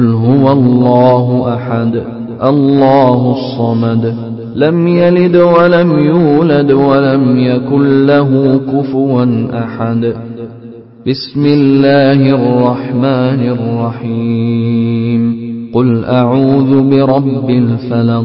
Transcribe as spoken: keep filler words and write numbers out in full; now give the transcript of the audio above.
قل هو الله أحد الله الصمد لم يلد ولم يولد ولم يكن له كفوا أحد. بسم الله الرحمن الرحيم. قل أعوذ برب الفلق